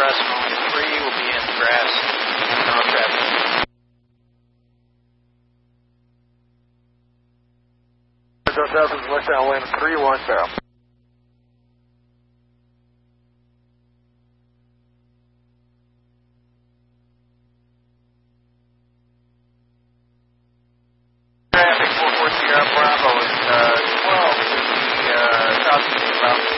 Southwest runway 3 will be in grass, non-traffic. Southwest westbound lane 31 south. Traffic 440 Bravo is 12 to the southeast about